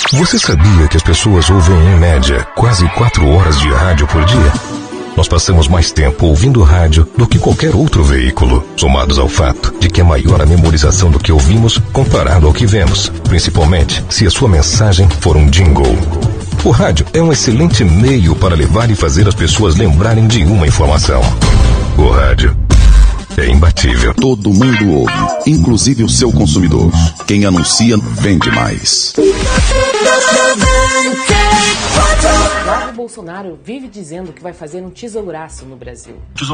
Você sabia que as pessoas ouvem, em média, quase 4 horas de rádio por dia? Nós passamos mais tempo ouvindo rádio do que qualquer outro veículo, somados ao fato de que é maior a memorização do que ouvimos comparado ao que vemos, principalmente se a sua mensagem for um jingle. O rádio é um excelente meio para levar e fazer as pessoas lembrarem de uma informação. O rádio é imbatível. Todo mundo ouve, inclusive o seu consumidor. Quem anuncia vende mais. Jair Bolsonaro vive dizendo que vai fazer um tesouraço no Brasil.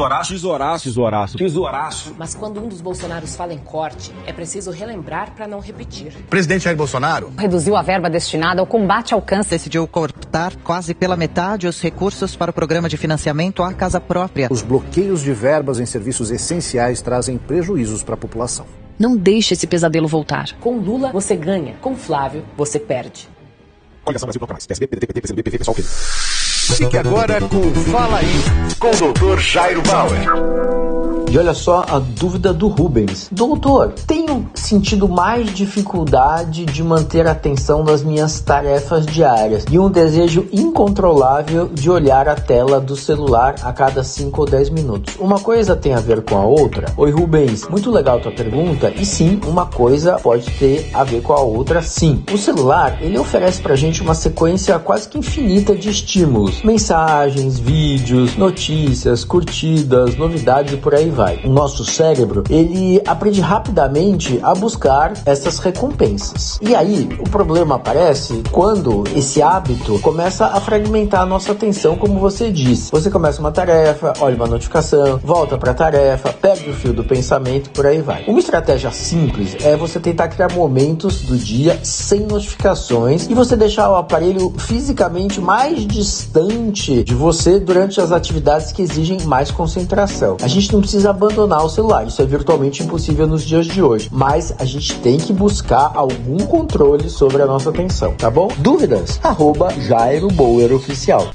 Tesouraço. Mas quando um dos Bolsonaros fala em corte, é preciso relembrar para não repetir. Presidente Jair Bolsonaro reduziu a verba destinada ao combate ao câncer. Decidiu cortar quase pela metade os recursos para o programa de financiamento à casa própria. Os bloqueios de verbas em serviços essenciais trazem prejuízos para a população. Não deixe esse pesadelo voltar. Com Lula, você ganha. Com Flávio, você perde. Coligação Brasil Proclamais. PSB, PDT, PT, PCdoB, PV, pessoal, Fique agora com Fala Aí, com o Dr. Jairo Bauer. E olha só a dúvida do Rubens. Doutor, tenho sentido mais dificuldade de manter a atenção nas minhas tarefas diárias e um desejo incontrolável de olhar a tela do celular a cada 5 ou 10 minutos. Uma coisa tem a ver com a outra? Oi, Rubens, muito legal tua pergunta. E sim, uma coisa pode ter a ver com a outra, sim. O celular, ele oferece pra gente uma sequência quase que infinita de estímulos. Mensagens, vídeos, notícias, curtidas, novidades e por aí vai. O nosso cérebro, ele aprende rapidamente a buscar essas recompensas. E aí, o problema aparece quando esse hábito começa a fragmentar a nossa atenção, como você disse. Você começa uma tarefa, olha uma notificação, volta para a tarefa, perde o fio do pensamento, por aí vai. Uma estratégia simples é você tentar criar momentos do dia sem notificações e você deixar o aparelho fisicamente mais distante de você durante as atividades que exigem mais concentração. A gente não precisa abandonar o celular, isso é virtualmente impossível nos dias de hoje, mas a gente tem que buscar algum controle sobre a nossa atenção, tá bom? Dúvidas? @Jairo Bauer Oficial.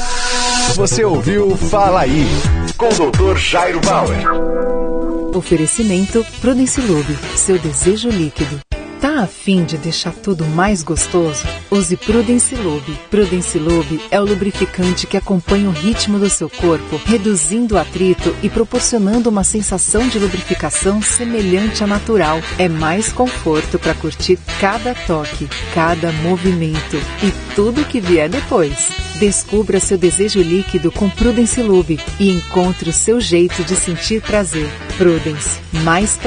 Você ouviu Fala Aí, com o Dr. Jairo Bauer. Oferecimento Prudencilube, seu desejo líquido. Tá a fim de deixar tudo mais gostoso? Use Prudencilube. Prudencilube é o lubrificante que acompanha o ritmo do seu corpo, reduzindo o atrito e proporcionando uma sensação de lubrificação semelhante à natural. É mais conforto para curtir cada toque, cada movimento e tudo que vier depois. Descubra seu desejo líquido com Prudencilube e encontre o seu jeito de sentir prazer. Prudence, mais